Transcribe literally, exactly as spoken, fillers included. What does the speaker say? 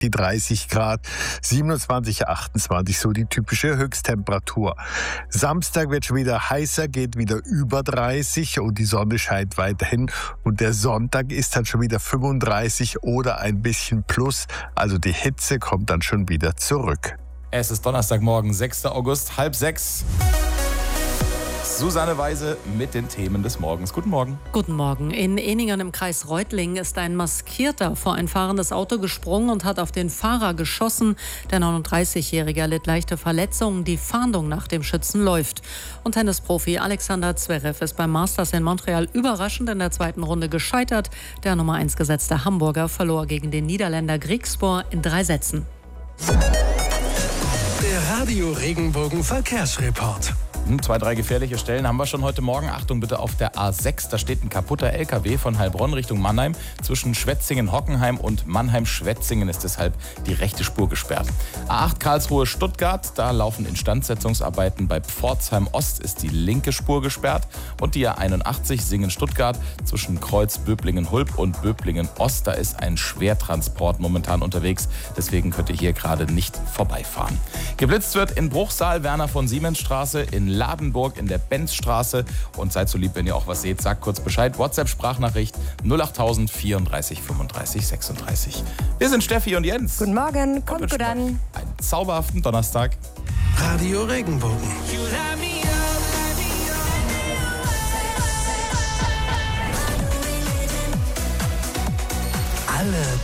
die dreißig Grad, siebenundzwanzig, achtundzwanzig, so die typische Höchsttemperatur. Samstag wird schon wieder heißer, geht wieder über dreißig und die Sonne scheint weiterhin. Und der Sonntag ist dann schon wieder fünfunddreißig oder ein bisschen plus, also die Hitze kommt dann schon wieder zurück. Es ist Donnerstagmorgen, sechster August, halb sechs. Susanne Weise mit den Themen des Morgens. Guten Morgen. Guten Morgen. In Ehningen im Kreis Reutlingen ist ein Maskierter vor ein fahrendes Auto gesprungen und hat auf den Fahrer geschossen. Der neununddreißigjährige erlitt leichte Verletzungen. Die Fahndung nach dem Schützen läuft. Und Tennisprofi Alexander Zverev ist beim Masters in Montreal überraschend in der zweiten Runde gescheitert. Der Nummer eins gesetzte Hamburger verlor gegen den Niederländer Griekspoor in drei Sätzen. Der Radio Regenbogen Verkehrsreport. Zwei, drei gefährliche Stellen haben wir schon heute Morgen. Achtung bitte auf der A sechs, da steht ein kaputter L K W von Heilbronn Richtung Mannheim. Zwischen Schwetzingen-Hockenheim und Mannheim-Schwetzingen ist deshalb die rechte Spur gesperrt. A acht Karlsruhe-Stuttgart, da laufen Instandsetzungsarbeiten. Bei Pforzheim-Ost ist die linke Spur gesperrt. Und die A einundachtzig Singen-Stuttgart zwischen Kreuz Böblingen-Hulb und Böblingen-Ost, da ist ein Schwertransport momentan unterwegs. Deswegen könnt ihr hier gerade nicht vorbeifahren. Geblitzt wird in Bruchsal, Werner von Siemensstraße, in Ladenburg in der Benzstraße. Und seid so lieb, wenn ihr auch was seht, sagt kurz Bescheid. WhatsApp-Sprachnachricht null acht null null vierunddreißig fünfunddreißig sechsunddreißig. Wir sind Steffi und Jens. Guten Morgen, kommt gut an. Einen zauberhaften Donnerstag. Radio Regenbogen. Alle